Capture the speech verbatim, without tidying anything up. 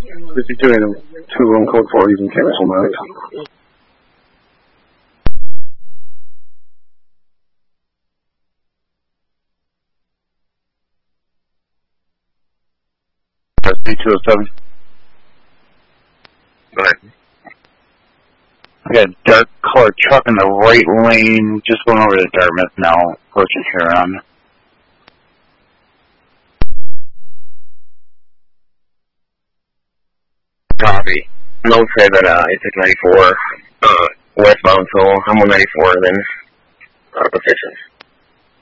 fifty-two and two on code four using cancel mode. C two oh seven. Go ahead. I got a dark colored truck in the right lane, just going over to Dartmouth now, approaching Huron. Copy. No say that uh, I took ninety-four uh, westbound, so I'm on ninety-four then. Uh, positions.